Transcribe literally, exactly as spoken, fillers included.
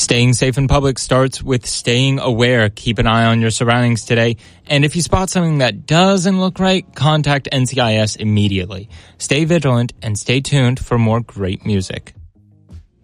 Staying safe in public starts with staying aware. Keep an eye on your surroundings today. And if you spot something that doesn't look right, contact N C I S immediately. Stay vigilant and stay tuned for more great music.